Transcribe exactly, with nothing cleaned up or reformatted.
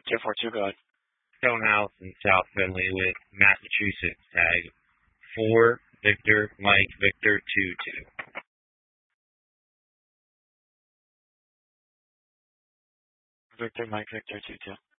Jeff, four two, go ahead. Stonehouse in South Findlay with Massachusetts. Tag four Victor Mike Victor two two. Victor Mike Victor two two.